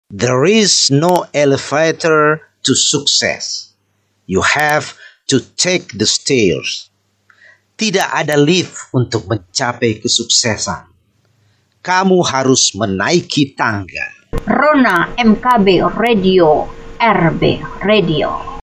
There is no elevator to success. You have to take the stairs. Tidak ada lift untuk mencapai kesuksesan. Kamu harus menaiki tangga. Rona MKB Radio, RB Radio.